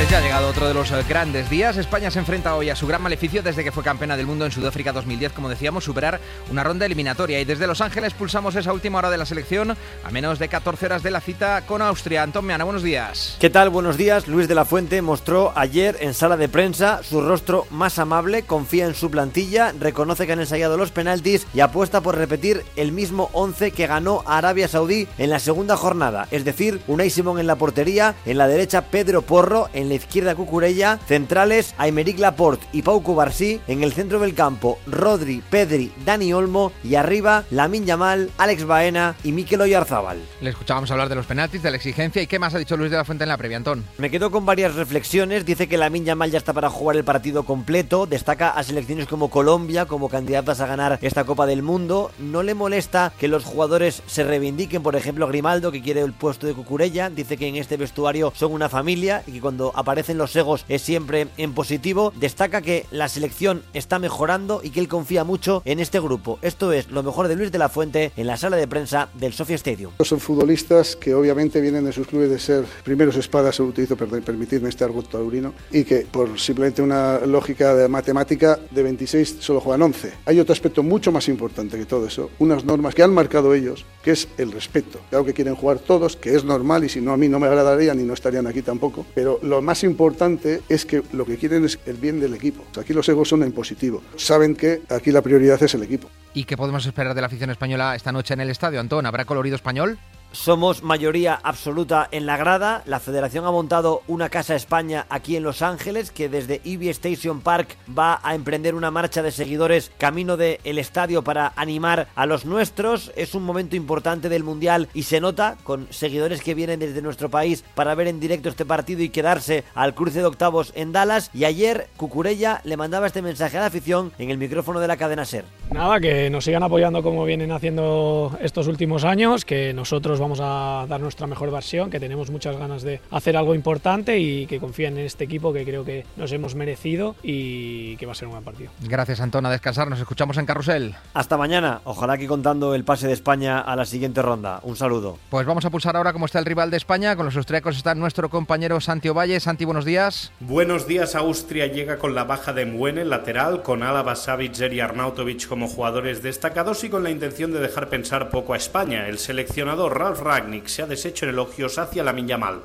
Pues ya ha llegado otro de los grandes días. España se enfrenta hoy a su gran maleficio desde que fue campeona del mundo en Sudáfrica 2010, como decíamos, superar una ronda eliminatoria. Y desde Los Ángeles pulsamos esa última hora de la selección a menos de 14 horas de la cita con Austria. Antón Meana, buenos días. ¿Qué tal? Buenos días. Luis de la Fuente mostró ayer en sala de prensa su rostro más amable, confía en su plantilla, reconoce que han ensayado los penaltis y apuesta por repetir el mismo 11 que ganó a Arabia Saudí en la segunda jornada. Es decir, Unai Simón en la portería, en la derecha Pedro Porro, en la izquierda Cucurella, centrales Aymeric Laporte y Pau Cubarsí, en el centro del campo Rodri, Pedri, Dani Olmo y arriba Lamine Yamal, Alex Baena y Mikel Oyarzabal. Le escuchábamos hablar de los penaltis, de la exigencia y ¿qué más ha dicho Luis de la Fuente en la previa, Antón? Me quedo con varias reflexiones. Dice que Lamine Yamal ya está para jugar el partido completo, destaca a selecciones como Colombia como candidatas a ganar esta Copa del Mundo. No le molesta que los jugadores se reivindiquen, por ejemplo Grimaldo, que quiere el puesto de Cucurella, dice que en este vestuario son una familia y que cuando aparecen los egos es siempre en positivo. Destaca que la selección está mejorando y que él confía mucho en este grupo. Esto es lo mejor de Luis de la Fuente en la sala de prensa del Sofia Stadium. Son futbolistas que obviamente vienen de sus clubes de ser primeros espadas, se utilizo, permitirme este argot taurino, y que por simplemente una lógica de matemática de 26 solo juegan 11. Hay otro aspecto mucho más importante que todo eso, unas normas que han marcado ellos, que es el respeto. Claro que quieren jugar todos, que es normal, y si no a mí no me agradarían y no estarían aquí tampoco, pero lo más importante es que lo que quieren es el bien del equipo. Aquí los egos son en positivo. Saben que aquí la prioridad es el equipo. ¿Y qué podemos esperar de la afición española esta noche en el estadio, Antón? ¿Habrá colorido español? Somos mayoría absoluta en la grada. La federación ha montado una Casa España aquí en Los Ángeles que desde EV Station Park va a emprender una marcha de seguidores camino del estadio para animar a los nuestros. Es un momento importante del Mundial y se nota con seguidores que vienen desde nuestro país para ver en directo este partido y quedarse al cruce de octavos en Dallas. Y ayer Cucurella le mandaba este mensaje a la afición en el micrófono de la cadena SER. Nada, que nos sigan apoyando como vienen haciendo estos últimos años, que nosotros vamos a dar nuestra mejor versión, que tenemos muchas ganas de hacer algo importante y que confíen en este equipo que creo que nos hemos merecido y que va a ser un buen partido. Gracias, Antón, a descansar, nos escuchamos en Carrusel. Hasta mañana, ojalá que contando el pase de España a la siguiente ronda. Un saludo. Pues vamos a pulsar ahora cómo está el rival de España. Con los austríacos está nuestro compañero Santi Ovalle. Santi, buenos días. Buenos días. Austria llega con la baja de Mwene, lateral, con Alaba, Savitzer y Arnautovic como jugadores destacados y con la intención de dejar pensar poco a España. El seleccionador Ralf Rangnick se ha deshecho en elogios hacia Lamine Yamal.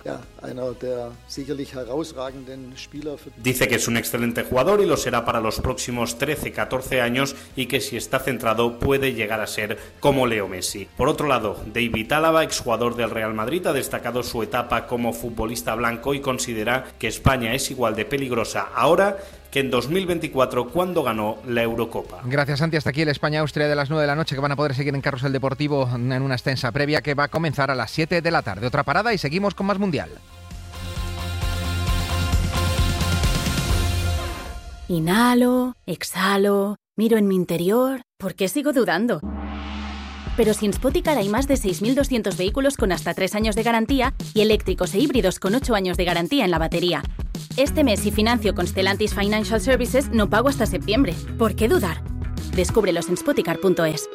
Dice que es un excelente jugador y lo será para los próximos 13-14 años y que si está centrado puede llegar a ser como Leo Messi. Por otro lado, David Alaba, exjugador del Real Madrid, ha destacado su etapa como futbolista blanco y considera que España es igual de peligrosa ahora que en 2024 cuando ganó la Eurocopa. Gracias, Santi. Hasta aquí el España-Austria de las 9 de la noche, que van a poder seguir en Carrusel Deportivo en una extensa previa que va a comenzar a las 7 de la tarde. Otra parada y seguimos con más Mundial. Inhalo, exhalo, miro en mi interior. ¿Por qué sigo dudando? Pero si en Spoticar hay más de 6.200 vehículos con hasta 3 años de garantía y eléctricos e híbridos con 8 años de garantía en la batería. Este mes, si financio con Stellantis Financial Services, no pago hasta septiembre. ¿Por qué dudar? Descúbrelos en spoticar.es.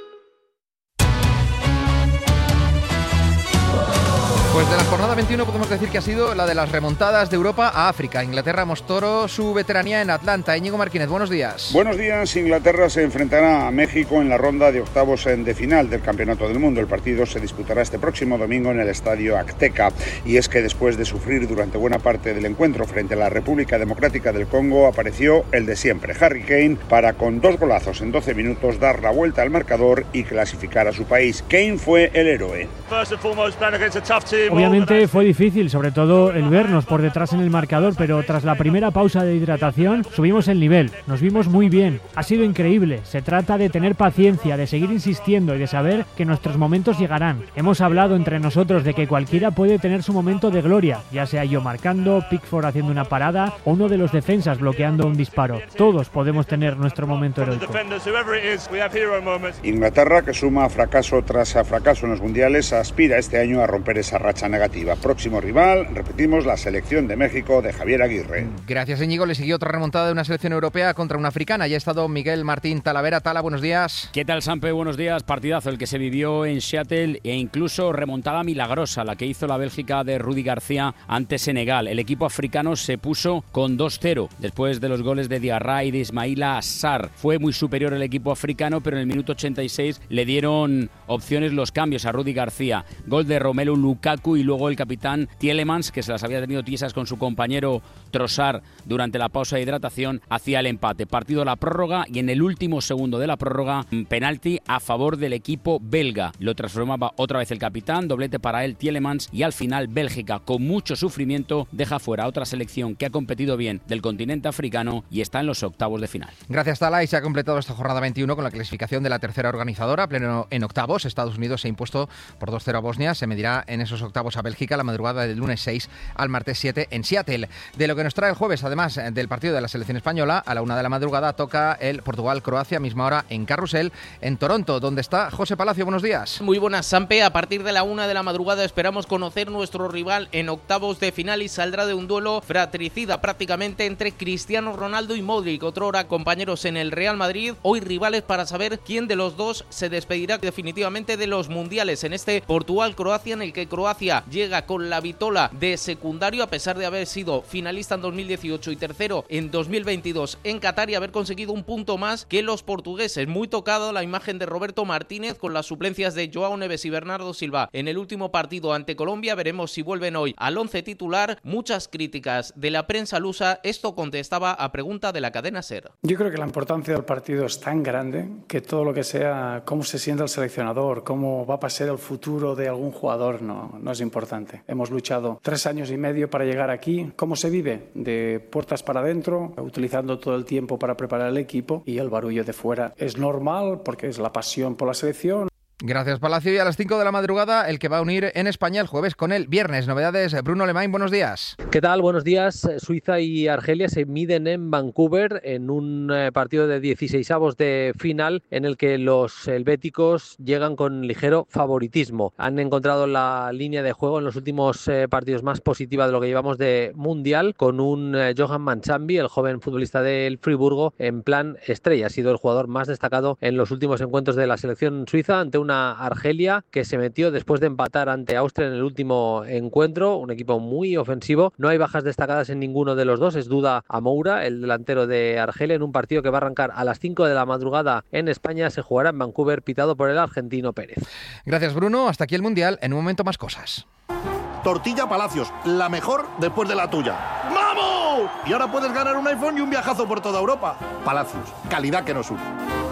Pues de la jornada 21 podemos decir que ha sido la de las remontadas de Europa a África. Inglaterra mostró su veteranía en Atlanta. Íñigo Martínez, buenos días. Buenos días. Inglaterra se enfrentará a México en la ronda de octavos de final del Campeonato del Mundo. El partido se disputará este próximo domingo en el Estadio Azteca. Y es que después de sufrir durante buena parte del encuentro frente a la República Democrática del Congo, apareció el de siempre, Harry Kane, para con 2 golazos en 12 minutos dar la vuelta al marcador y clasificar a su país. Kane fue el héroe. Obviamente fue difícil, sobre todo el vernos por detrás en el marcador, pero tras la primera pausa de hidratación subimos el nivel, nos vimos muy bien, ha sido increíble. Se trata de tener paciencia, de seguir insistiendo y de saber que nuestros momentos llegarán. Hemos hablado entre nosotros de que cualquiera puede tener su momento de gloria, ya sea yo marcando, Pickford haciendo una parada o uno de los defensas bloqueando un disparo. Todos podemos tener nuestro momento heroico. Inglaterra, que suma fracaso tras fracaso en los mundiales, aspira este año a romper esa racha racha negativa. Próximo rival, repetimos, la selección de México de Javier Aguirre. Gracias, Íñigo. Le siguió otra remontada de una selección europea contra una africana. Ya ha estado Miguel Martín Talavera. Tala, buenos días. ¿Qué tal, Sampe? Buenos días. Partidazo el que se vivió en Seattle e incluso remontada milagrosa la que hizo la Bélgica de Rudy García ante Senegal. El equipo africano se puso con 2-0 después de los goles de Diarra y de Ismaïla Sarr. Fue muy superior el equipo africano, pero en el minuto 86 le dieron opciones los cambios a Rudy García. Gol de Romelu Lukaku y luego el capitán Tielemans, que se las había tenido tiesas con su compañero Trossard durante la pausa de hidratación, hacía el empate. Partido a la prórroga y en el último segundo de la prórroga, penalti a favor del equipo belga. Lo transformaba otra vez el capitán, doblete para él Tielemans, y al final Bélgica, con mucho sufrimiento, deja fuera a otra selección que ha competido bien del continente africano y está en los octavos de final. Gracias, Tala, y se ha completado esta jornada 21 con la clasificación de la tercera organizadora, pleno en octavos. Estados Unidos se ha impuesto por 2-0 a Bosnia, se medirá en esos octavos a Bélgica la madrugada del lunes 6 al martes 7 en Seattle. De lo que nos trae el jueves, además del partido de la selección española, a la 1 de la madrugada toca el Portugal-Croacia, misma hora en Carrusel, en Toronto, donde está José Palacio. Buenos días. Muy buenas, Sampe. A partir de la 1 de la madrugada esperamos conocer nuestro rival en octavos de final y saldrá de un duelo fratricida prácticamente entre Cristiano Ronaldo y Modric, otrora compañeros en el Real Madrid, hoy rivales para saber quién de los dos se despedirá definitivamente de los mundiales en este Portugal-Croacia, en el que Croacia llega con la vitola de secundario a pesar de haber sido finalista en 2018 y tercero en 2022 en Qatar y haber conseguido un punto más que los portugueses. Muy tocado la imagen de Roberto Martínez con las suplencias de Joao Neves y Bernardo Silva en el último partido ante Colombia. Veremos si vuelven hoy al 11 titular. Muchas críticas de la prensa lusa. Esto contestaba a pregunta de la cadena SER. Yo creo que la importancia del partido es tan grande que todo lo que sea cómo se siente el seleccionador, cómo va a pasar el futuro de algún jugador no es importante. Hemos luchado 3 años y medio para llegar aquí. ¿Cómo se vive? De puertas para adentro, utilizando todo el tiempo para preparar el equipo, y el barullo de fuera es normal porque es la pasión por la selección. Gracias, Palacio. Y a las 5 de la madrugada, el que va a unir en España el jueves con el viernes. Novedades, Bruno Lemain, buenos días. ¿Qué tal? Buenos días. Suiza y Argelia se miden en Vancouver en un partido de 16avos de final en el que los helvéticos llegan con ligero favoritismo. Han encontrado la línea de juego en los últimos partidos más positiva de lo que llevamos de Mundial, con un Johan Manchambi, el joven futbolista del Friburgo, en plan estrella. Ha sido el jugador más destacado en los últimos encuentros de la selección suiza ante una Argelia que se metió después de empatar ante Austria en el último encuentro, un equipo muy ofensivo. No hay bajas destacadas en ninguno de los dos, es duda a Moura, el delantero de Argelia, en un partido que va a arrancar a las 5 de la madrugada en España. Se jugará en Vancouver, pitado por el argentino Pérez. Gracias, Bruno. Hasta aquí el Mundial. En un momento, más cosas. Tortilla Palacios, la mejor después de la tuya. ¡Vamos! Y ahora puedes ganar un iPhone y un viajazo por toda Europa. Palacios, calidad que nos une.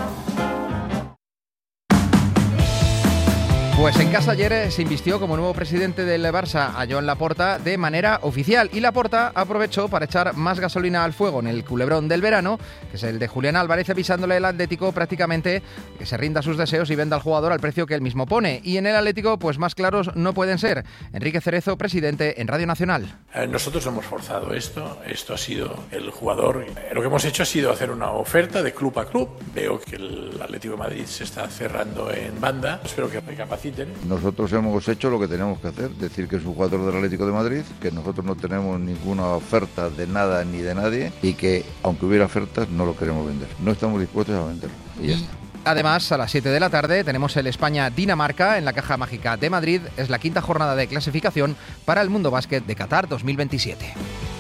Pues en casa ayer se invistió como nuevo presidente del Barça a Joan Laporta de manera oficial, y Laporta aprovechó para echar más gasolina al fuego en el culebrón del verano, que es el de Julián Álvarez, avisándole al Atlético prácticamente que se rinda a sus deseos y venda al jugador al precio que él mismo pone. Y en el Atlético, pues más claros no pueden ser. Enrique Cerezo, presidente en Radio Nacional. Nosotros hemos forzado esto ha sido el jugador. Lo que hemos hecho ha sido hacer una oferta de club a club. Veo que el Atlético de Madrid se está cerrando en banda. Espero que recapaciten. Nosotros hemos hecho lo que tenemos que hacer, decir que es un jugador del Atlético de Madrid, que nosotros no tenemos ninguna oferta de nada ni de nadie y que, aunque hubiera ofertas, no lo queremos vender. No estamos dispuestos a venderlo. Y ya está. Además, a las 7 de la tarde tenemos el España-Dinamarca en la Caja Mágica de Madrid. Es la 5ª jornada de clasificación para el Mundo Básquet de Qatar 2027.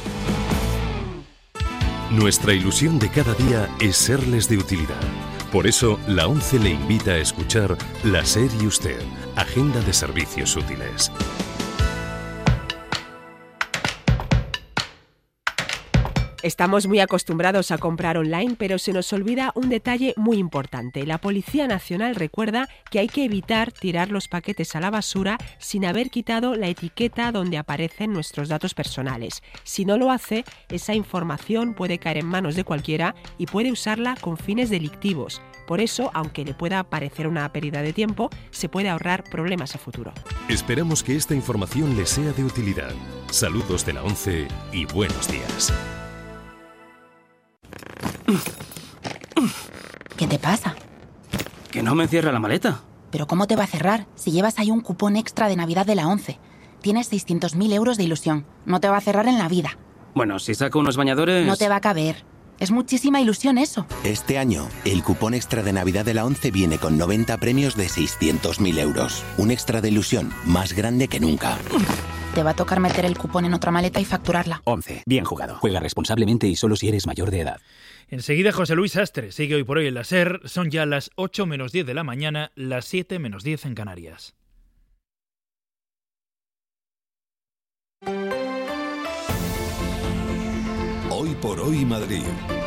Nuestra ilusión de cada día es serles de utilidad. Por eso, la ONCE le invita a escuchar La SER y Usted, Agenda de Servicios Útiles. Estamos muy acostumbrados a comprar online, pero se nos olvida un detalle muy importante. La Policía Nacional recuerda que hay que evitar tirar los paquetes a la basura sin haber quitado la etiqueta donde aparecen nuestros datos personales. Si no lo hace, esa información puede caer en manos de cualquiera y puede usarla con fines delictivos. Por eso, aunque le pueda parecer una pérdida de tiempo, se puede ahorrar problemas a futuro. Esperamos que esta información le sea de utilidad. Saludos de la ONCE y buenos días. ¿Qué te pasa? Que no me cierra la maleta. ¿Pero cómo te va a cerrar si llevas ahí un cupón extra de Navidad de la ONCE? tienes 600.000 euros de ilusión. No te va a cerrar en la vida. Bueno, si saco unos bañadores... No te va a caber. Es muchísima ilusión eso. Este año, el cupón extra de Navidad de la ONCE viene con 90 premios de 600.000 euros. Un extra de ilusión más grande que nunca. Te va a tocar meter el cupón en otra maleta y facturarla. 11. Bien jugado. Juega responsablemente y solo si eres mayor de edad. Enseguida José Luis Astre sigue Hoy por Hoy en la SER. Son ya las 8 menos 10 de la mañana, las 7 menos 10 en Canarias. Hoy por Hoy Madrid.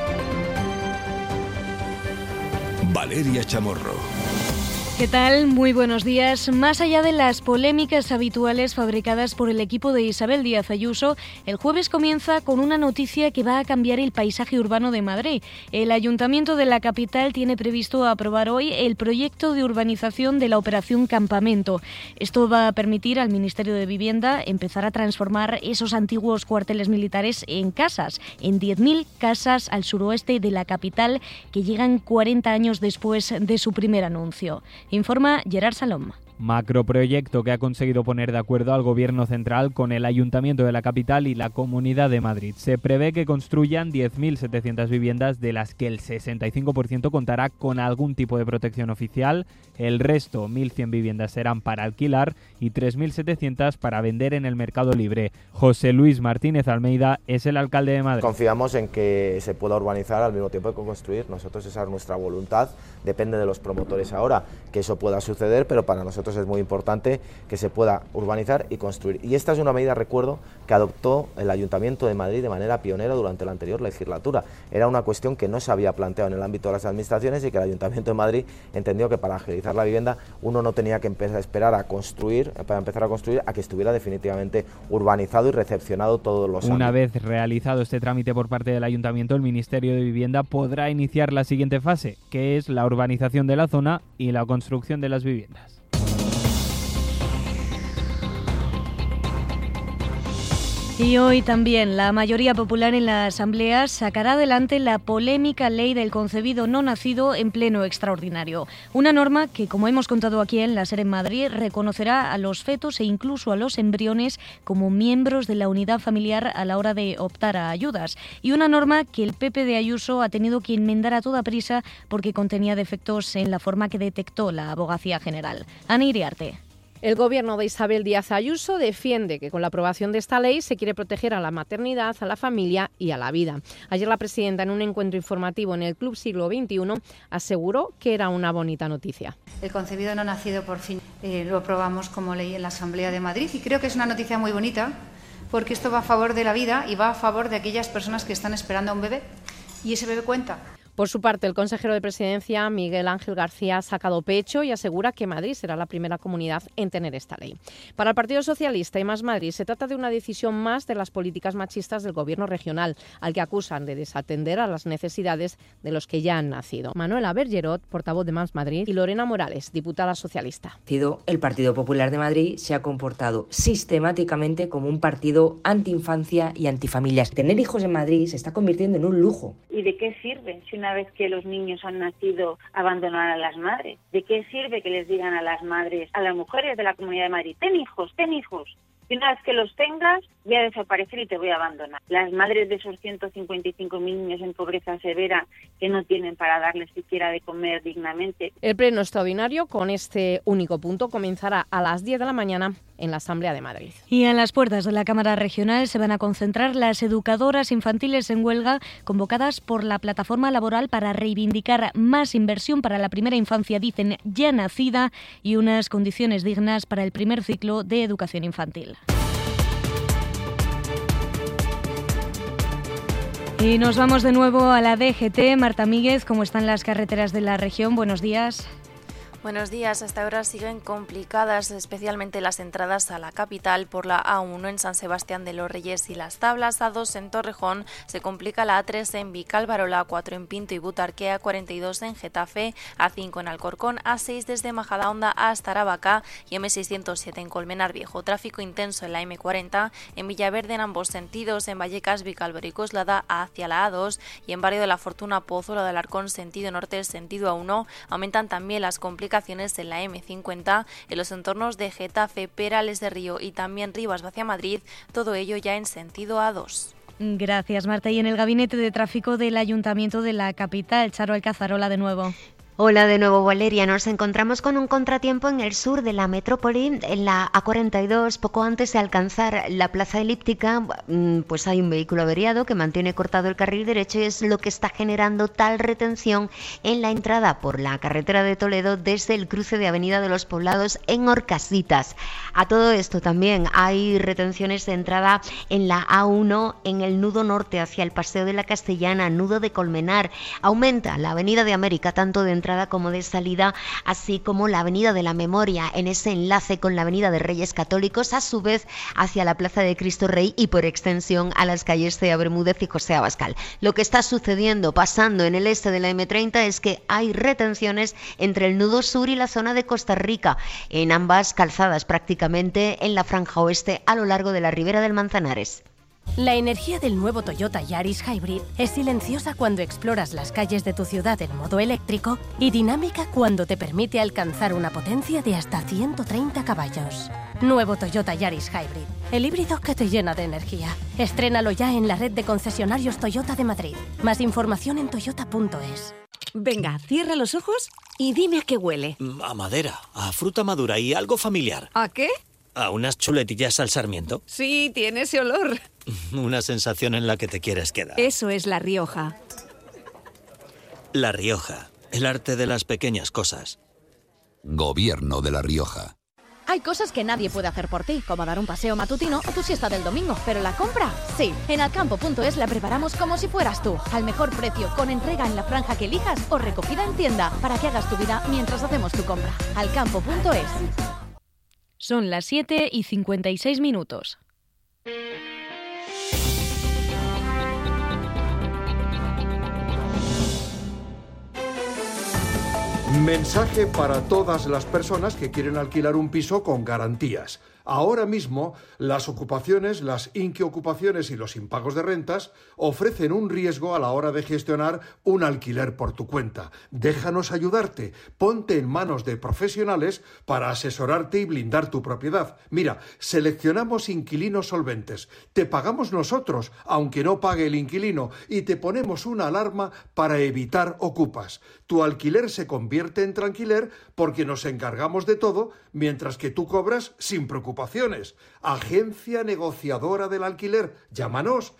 Valeria Chamorro. ¿Qué tal? Muy buenos días. Más allá de las polémicas habituales fabricadas por el equipo de Isabel Díaz Ayuso, el jueves comienza con una noticia que va a cambiar el paisaje urbano de Madrid. El Ayuntamiento de la capital tiene previsto aprobar hoy el proyecto de urbanización de la Operación Campamento. Esto va a permitir al Ministerio de Vivienda empezar a transformar esos antiguos cuarteles militares en casas, en 10.000 casas al suroeste de la capital que llegan 40 años después de su primer anuncio. Informa Gerard Salom. Macroproyecto que ha conseguido poner de acuerdo al Gobierno central con el Ayuntamiento de la capital y la Comunidad de Madrid. Se prevé que construyan 10.700 viviendas, de las que el 65% contará con algún tipo de protección oficial. El resto, 1.100 viviendas, serán para alquilar y 3.700 para vender en el mercado libre. José Luis Martínez Almeida es el alcalde de Madrid. Confiamos en que se pueda urbanizar al mismo tiempo que construir. Nosotros, esa es nuestra voluntad. Depende de los promotores ahora que eso pueda suceder, pero para nosotros es muy importante que se pueda urbanizar y construir. Y esta es una medida, recuerdo, que adoptó el Ayuntamiento de Madrid de manera pionera durante la anterior legislatura. Era una cuestión que no se había planteado en el ámbito de las administraciones y que el Ayuntamiento de Madrid entendió que para agilizar la vivienda uno no tenía que empezar a esperar a construir, para empezar a construir, a que estuviera definitivamente urbanizado y recepcionado todos los años. Una vez realizado este trámite por parte del Ayuntamiento, el Ministerio de Vivienda podrá iniciar la siguiente fase, que es la urbanización de la zona y la construcción de las viviendas. Y hoy también la mayoría popular en la Asamblea sacará adelante la polémica ley del concebido no nacido en pleno extraordinario. Una norma que, como hemos contado aquí en la SER en Madrid, reconocerá a los fetos e incluso a los embriones como miembros de la unidad familiar a la hora de optar a ayudas. Y una norma que el PP de Ayuso ha tenido que enmendar a toda prisa porque contenía defectos en la forma que detectó la Abogacía General. Ana Iriarte. El gobierno de Isabel Díaz Ayuso defiende que con la aprobación de esta ley se quiere proteger a la maternidad, a la familia y a la vida. Ayer la presidenta, en un encuentro informativo en el Club Siglo XXI, aseguró que era una bonita noticia. El concebido no nacido por fin lo aprobamos como ley en la Asamblea de Madrid y creo que es una noticia muy bonita porque esto va a favor de la vida y va a favor de aquellas personas que están esperando a un bebé y ese bebé cuenta. Por su parte, el consejero de Presidencia, Miguel Ángel García, ha sacado pecho y asegura que Madrid será la primera comunidad en tener esta ley. Para el Partido Socialista y Más Madrid se trata de una decisión más de las políticas machistas del Gobierno regional, al que acusan de desatender a las necesidades de los que ya han nacido. Manuela Bergerot, portavoz de Más Madrid, y Lorena Morales, diputada socialista. El Partido Popular de Madrid se ha comportado sistemáticamente como un partido antiinfancia y antifamilias. Tener hijos en Madrid se está convirtiendo en un lujo. ¿Y de qué sirve si una vez que los niños han nacido abandonar a las madres? ¿De qué sirve que les digan a las madres, a las mujeres de la Comunidad de Madrid, ten hijos, y una vez que los tengas voy a desaparecer y te voy a abandonar? Las madres de esos 155.000 niños en pobreza severa que no tienen para darles siquiera de comer dignamente. El pleno extraordinario con este único punto comenzará a las 10 de la mañana en la Asamblea de Madrid. Y en las puertas de la Cámara Regional se van a concentrar las educadoras infantiles en huelga convocadas por la Plataforma Laboral para reivindicar más inversión para la primera infancia, dicen, ya nacida, y unas condiciones dignas para el primer ciclo de educación infantil. Y nos vamos de nuevo a la DGT. Marta Míguez, ¿cómo están las carreteras de la región? Buenos días. Buenos días. Hasta ahora siguen complicadas, especialmente las entradas a la capital por la A1 en San Sebastián de los Reyes y Las Tablas, A2 en Torrejón, se complica la A3 en Vicálvaro, la A4 en Pinto y Butarque, A42 en Getafe, A5 en Alcorcón, A6 desde Majadahonda hasta Aravaca y M607 en Colmenar Viejo. Tráfico intenso en la M40, en Villaverde en ambos sentidos, en Vallecas, Vicálvaro y Coslada hacia la A2 y en Barrio de la Fortuna, Pozuelo de Alarcón, sentido norte, sentido A1. Aumentan también las complicaciones complicaciones en la M50 en los entornos de Getafe, Perales de Río y también Rivas hacia Madrid, todo ello ya en sentido A2. Gracias, Marta. Y en el Gabinete de Tráfico del Ayuntamiento de la capital, Charo Alcazarola de nuevo. Hola de nuevo, Valeria. Nos encontramos con un contratiempo en el sur de la metrópoli, en la A42. Poco antes de alcanzar la plaza elíptica, pues hay un vehículo averiado que mantiene cortado el carril derecho y es lo que está generando tal retención en la entrada por la carretera de Toledo desde el cruce de Avenida de los Poblados en Orcasitas. A todo esto también hay retenciones de entrada en la A1 en el nudo norte hacia el Paseo de la Castellana, nudo de Colmenar. Aumenta la Avenida de América tanto de entrada como de salida, así como la Avenida de la Memoria en ese enlace con la Avenida de Reyes Católicos, a su vez hacia la Plaza de Cristo Rey y por extensión a las calles Cea Bermúdez y José Abascal. Lo que está sucediendo, pasando en el este de la M30, es que hay retenciones entre el nudo sur y la zona de Costa Rica, en ambas calzadas prácticamente en la franja oeste a lo largo de la ribera del Manzanares. La energía del nuevo Toyota Yaris Hybrid es silenciosa cuando exploras las calles de tu ciudad en modo eléctrico y dinámica cuando te permite alcanzar una potencia de hasta 130 caballos. Nuevo Toyota Yaris Hybrid, el híbrido que te llena de energía. Estrénalo ya en la red de concesionarios Toyota de Madrid. Más información en toyota.es. Venga, cierra los ojos y dime a qué huele. A madera, a fruta madura y algo familiar. ¿A qué? A unas chuletillas al sarmiento. Sí, tiene ese olor. Una sensación en la que te quieres quedar. Eso es La Rioja. La Rioja, el arte de las pequeñas cosas. Gobierno de La Rioja. Hay cosas que nadie puede hacer por ti, como dar un paseo matutino o tu siesta del domingo, pero la compra, sí. En alcampo.es la preparamos como si fueras tú, al mejor precio, con entrega en la franja que elijas o recogida en tienda, para que hagas tu vida mientras hacemos tu compra. Alcampo.es. Son las 7:56. Mensaje para todas las personas que quieren alquilar un piso con garantías. Ahora mismo, las ocupaciones, las inquiocupaciones y los impagos de rentas ofrecen un riesgo a la hora de gestionar un alquiler por tu cuenta. Déjanos ayudarte. Ponte en manos de profesionales para asesorarte y blindar tu propiedad. Mira, seleccionamos inquilinos solventes. Te pagamos nosotros, aunque no pague el inquilino, y te ponemos una alarma para evitar ocupas. Tu alquiler se convierte en tranquiler porque nos encargamos de todo, mientras que tú cobras sin preocupaciones. Agencia negociadora del alquiler. Llámanos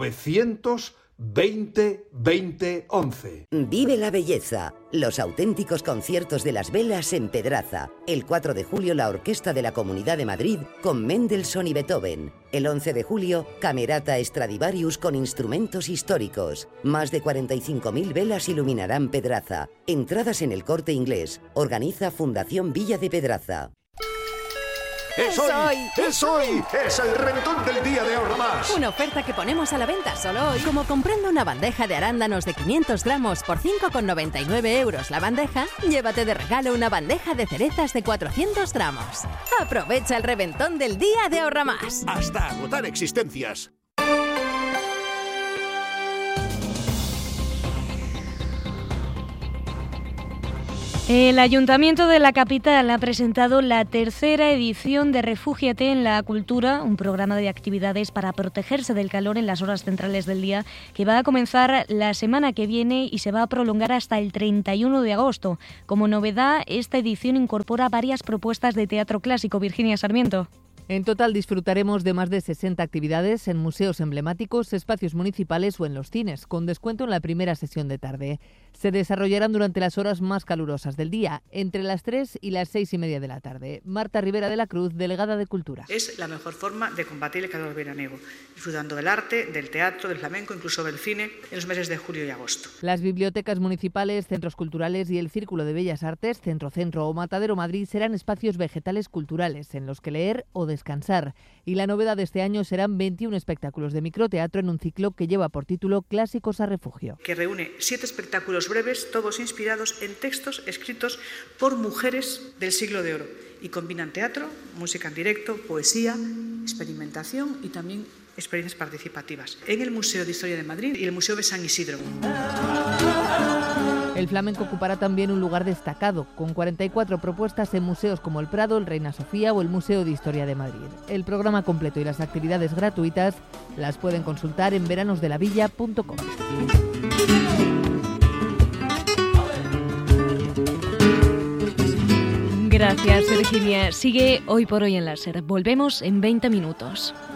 920-20-11. Vive la belleza. Los auténticos conciertos de las velas en Pedraza. El 4 de julio la Orquesta de la Comunidad de Madrid con Mendelssohn y Beethoven. El 11 de julio Camerata Stradivarius con instrumentos históricos. Más de 45.000 velas iluminarán Pedraza. Entradas en El Corte Inglés. Organiza Fundación Villa de Pedraza. ¡Es hoy! ¡Es hoy! ¡Es el reventón del día de Ahorra Más! Una oferta que ponemos a la venta solo hoy. Como comprando una bandeja de arándanos de 500 gramos por 5,99 € la bandeja, llévate de regalo una bandeja de cerezas de 400 gramos. Aprovecha el reventón del día de Ahorra Más. Hasta agotar existencias. El Ayuntamiento de la capital ha presentado la tercera edición de Refúgiate en la Cultura, un programa de actividades para protegerse del calor en las horas centrales del día, que va a comenzar la semana que viene y se va a prolongar hasta el 31 de agosto. Como novedad, esta edición incorpora varias propuestas de teatro clásico. Virginia Sarmiento. En total disfrutaremos de más de 60 actividades en museos emblemáticos, espacios municipales o en los cines, con descuento en la primera sesión de tarde. Se desarrollarán durante las horas más calurosas del día, entre las 3 y las 6:30 de la tarde. Marta Rivera de la Cruz, delegada de Cultura. Es la mejor forma de combatir el calor veraniego, disfrutando del arte, del teatro, del flamenco, incluso del cine, en los meses de julio y agosto. Las bibliotecas municipales, centros culturales y el Círculo de Bellas Artes, Centro o Matadero Madrid serán espacios vegetales culturales en los que leer o descansar. Y la novedad de este año serán 21 espectáculos de microteatro en un ciclo que lleva por título Clásicos a Refugio. Que reúne 7 espectáculos breves, todos inspirados en textos escritos por mujeres del siglo de oro. Y combinan teatro, música en directo, poesía, experimentación y también experiencias participativas. En el Museo de Historia de Madrid y el Museo de San Isidro. El flamenco ocupará también un lugar destacado, con 44 propuestas en museos como el Prado, el Reina Sofía o el Museo de Historia de Madrid. El programa completo y las actividades gratuitas las pueden consultar en veranosdelavilla.com. Gracias, Virginia. Sigue Hoy por Hoy en la SER. Volvemos en 20 minutos.